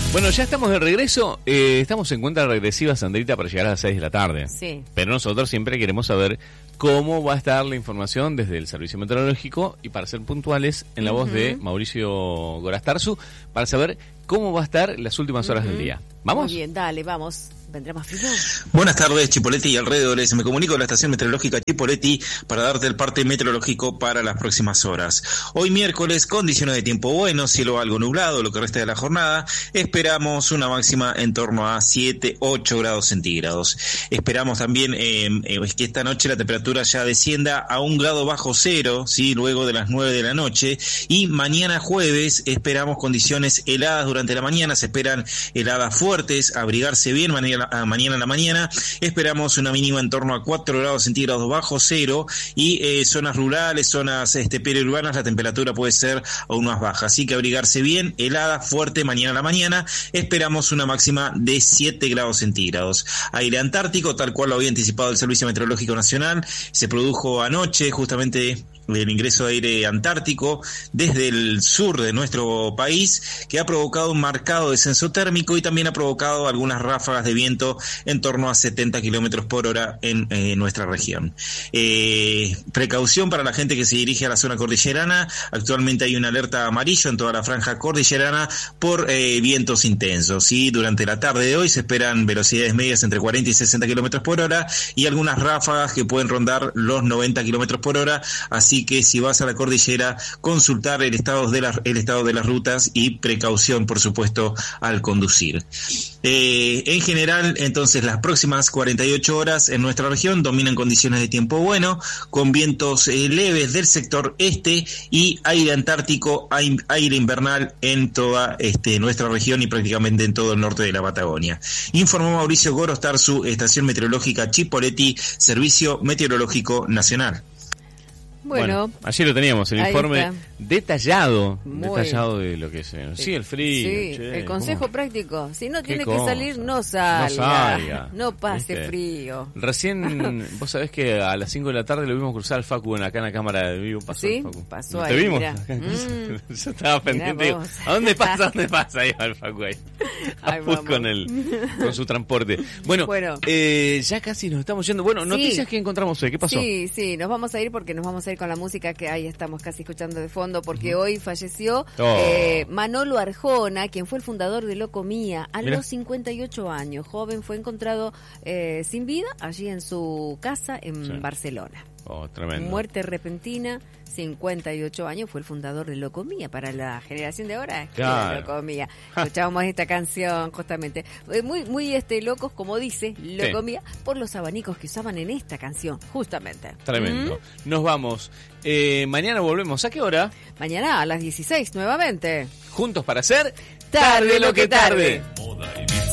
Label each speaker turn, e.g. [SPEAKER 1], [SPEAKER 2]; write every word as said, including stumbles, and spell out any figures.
[SPEAKER 1] Bueno, ya estamos de regreso. Eh, estamos en cuenta regresiva, Sandrita, para llegar a las seis de la tarde.
[SPEAKER 2] Sí.
[SPEAKER 1] Pero nosotros siempre queremos saber cómo va a estar la información desde el Servicio Meteorológico y para ser puntuales en la uh-huh. voz de Mauricio Gorastarzu, para saber cómo va a estar las últimas horas uh-huh. del día. ¿Vamos?
[SPEAKER 2] Muy bien, dale, vamos. ¿Vendrá más frío?
[SPEAKER 3] Buenas tardes, Chipoleti y alrededores. Me comunico con la estación meteorológica Chipoleti para darte el parte meteorológico para las próximas horas. Hoy miércoles, condiciones de tiempo bueno, cielo algo nublado, lo que resta de la jornada. Esperamos una máxima en torno a siete, ocho grados centígrados. Esperamos también eh, eh, que esta noche la temperatura ya descienda a un grado bajo cero, ¿sí? Luego de las nueve de la noche. Y mañana jueves esperamos condiciones heladas durante la mañana. Se esperan heladas fuertes, abrigarse bien mañana. A mañana en la mañana esperamos una mínima en torno a cuatro grados centígrados bajo cero y eh, zonas rurales, zonas este, periurbanas, la temperatura puede ser aún más baja, así que abrigarse bien, helada, fuerte mañana a la mañana, esperamos una máxima de siete grados centígrados. Aire antártico, tal cual lo había anticipado el Servicio Meteorológico Nacional, se produjo anoche justamente el ingreso de aire antártico desde el sur de nuestro país, que ha provocado un marcado descenso térmico y también ha provocado algunas ráfagas de viento en torno a setenta kilómetros por hora en eh, nuestra región. Eh, precaución para la gente que se dirige a la zona cordillerana. Actualmente hay una alerta amarillo en toda la franja cordillerana por eh, vientos intensos. ¿Sí? Durante la tarde de hoy se esperan velocidades medias entre cuarenta y sesenta kilómetros por hora y algunas ráfagas que pueden rondar los noventa kilómetros por hora, así que si vas a la cordillera, consultar el estado de, la, el estado de las rutas y precaución, por supuesto, al conducir. Eh, en general, entonces, las próximas cuarenta y ocho horas en nuestra región dominan condiciones de tiempo bueno, con vientos eh, leves del sector este y aire antártico, aire invernal en toda este, nuestra región y prácticamente en todo el norte de la Patagonia. Informó Mauricio Gorastarzu, Estación Meteorológica Chipoleti, Servicio Meteorológico Nacional.
[SPEAKER 2] Bueno,
[SPEAKER 1] bueno, allí lo teníamos, el informe
[SPEAKER 2] está.
[SPEAKER 1] detallado,
[SPEAKER 2] Muy.
[SPEAKER 1] detallado de lo que es. Sí, el frío.
[SPEAKER 2] Sí,
[SPEAKER 1] che,
[SPEAKER 2] el consejo
[SPEAKER 1] ¿cómo?
[SPEAKER 2] práctico. Si no tiene
[SPEAKER 1] cosa?
[SPEAKER 2] que salir, no salga.
[SPEAKER 1] No salga.
[SPEAKER 2] No pase
[SPEAKER 1] ¿Viste?
[SPEAKER 2] frío.
[SPEAKER 1] Recién, vos sabés que a las cinco de la tarde lo vimos cruzar al Facu en acá en la cámara de vivo. Pasó
[SPEAKER 2] ¿Sí?
[SPEAKER 1] el Facu.
[SPEAKER 2] Pasó
[SPEAKER 1] ¿Te
[SPEAKER 2] ahí,
[SPEAKER 1] vimos?
[SPEAKER 2] mirá. Mm.
[SPEAKER 1] Yo estaba pendiente. Digo,
[SPEAKER 2] vos.
[SPEAKER 1] ¿a dónde pasa? ¿A dónde pasa? Ahí va el Facu ahí.
[SPEAKER 2] Ay,
[SPEAKER 1] A con, el, con su transporte. Bueno,
[SPEAKER 2] bueno.
[SPEAKER 1] Eh, ya casi nos estamos yendo. Bueno,
[SPEAKER 2] Sí.
[SPEAKER 1] noticias que encontramos hoy. ¿Qué pasó?
[SPEAKER 2] Sí, sí, nos vamos a ir porque nos vamos a ir con la música que ahí estamos casi escuchando de fondo, porque uh-huh. hoy falleció
[SPEAKER 1] oh.
[SPEAKER 2] eh, Manolo Arjona, quien fue el fundador de Locomía, a
[SPEAKER 1] Mirá.
[SPEAKER 2] los cincuenta y ocho años. Joven, fue encontrado eh, sin vida allí en su casa en
[SPEAKER 1] sí.
[SPEAKER 2] Barcelona.
[SPEAKER 1] Oh, tremendo.
[SPEAKER 2] Muerte repentina, cincuenta y ocho años, fue el fundador de Locomía. Para la generación de ahora,
[SPEAKER 1] claro.
[SPEAKER 2] Locomía. Escuchábamos esta canción justamente. Muy muy este locos, como dice, Locomía, sí. por los abanicos que usaban en esta canción, justamente.
[SPEAKER 1] Tremendo.
[SPEAKER 2] ¿Mm?
[SPEAKER 1] Nos vamos. Eh, mañana volvemos. ¿A qué hora?
[SPEAKER 2] Mañana a las dieciséis, nuevamente.
[SPEAKER 1] Juntos para hacer Tarde lo que tarde.